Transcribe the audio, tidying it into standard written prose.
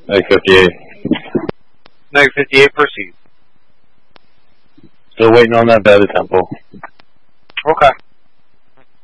Neg 58. Neg 58, proceed. Still waiting on that battle tempo. Okay.